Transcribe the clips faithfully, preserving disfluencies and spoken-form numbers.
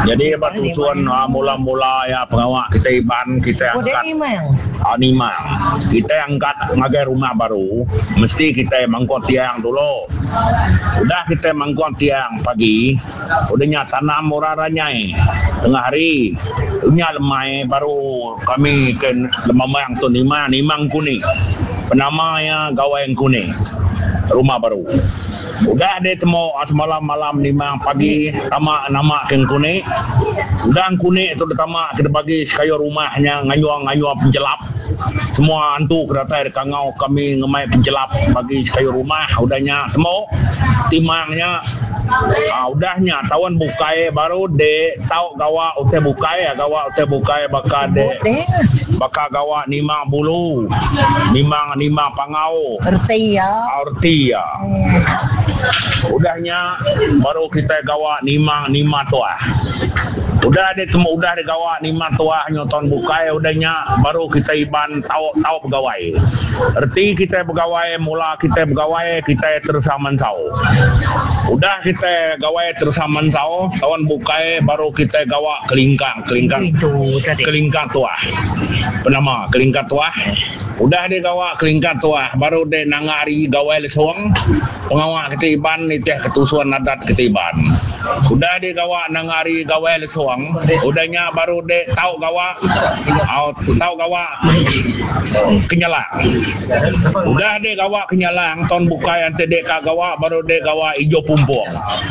Jadi batusuan uh, mula-mula ya pengawak kita iban kita Oh, dia angkat ni mang. uh, nimang. Kita angkat ngagai rumah baru, mesti kita mangkot tiang dulu. Udah kita mangkot tiang pagi, udahnya tanam uraranya tengah hari. Unya lemai baru kami ke lemamang tu nimang nimang kuning. Penamanya gawai kuning. Rumah baru. Udah dia temu malam-malam lima pagi tamak nama ken kuning. Udah kuning itu tamak kita bagi sekaya rumahnya nganyuang-nganyuang penjelap. Semua antu kereta kangau kami ngemai penjelap bagi sekaya rumah. Udahnya temu timangnya. Ah, udahnya tawan bukai baru de tau gawa ute bukai ya gawa ute bukai baka de baka gawa nima bulu nimang nima pangau Erti ya. arti ya. Udahnya baru kita gawa nimang nima tua. Udah ada temu udah ada gawa nima tua nyoton bukai udahnya baru kita iban tahu tahu pegawai. Erti kita pegawai mula kita pegawai kita tersaman sau. Udah kita gawai tersaman sau tawan bukai baru kita gawa kelingkang kelingkang Itu tadi. kelingkang tua. Penama kelingkang tua. Udah dia gawa kelingkang tua baru dia nangari gawai lesuang pengawak kita iban ni teh ketusuan adat kita iban. Udah dia gawa nangari gawai lesuang udahnya baru dia tahu gawa tahu gawa kenyalang. Udah dia gawa kenyalang ton bukai ante dek gawa baru dia gawa ijo pumpuang.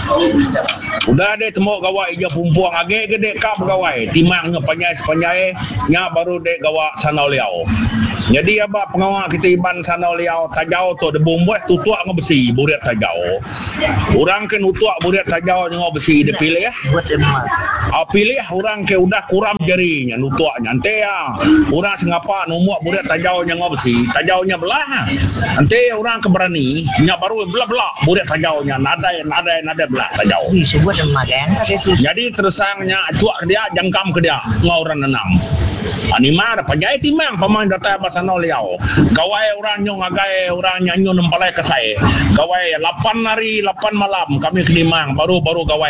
Udah dia temu gawa ijo pumpuang age gede ka pegawai timang ngepanyai sepanyai nya baru dek gawa sanau liau. Jadi apa pengawak kita iban sanau liau tajau tu debu buah tutuak ngebesi buret tajau. Orang kan utuak buret tajau nyengo besi dia pilih ya. Buat emak. Ah pilih orang ke udah kuram jarinya nutuaknya ante ya. Orang sengapa numuk buret tajau nyengo besi, tajaunya belah. Ante orang keberani nya baru belah-belah buret tajaunya nada nada nada belah tajau. Ih, sebut emak kan tadi sih. Jadi tersangnya cuak dia jangkam ke dia ngauran enam. Anima ada penjahit timang pemain data bahasa noliau. Gawai orang nyong agai orang nyanyo nempalai ke saya. Gawai lapan hari lapan malam kami ke Dimang baru baru gawai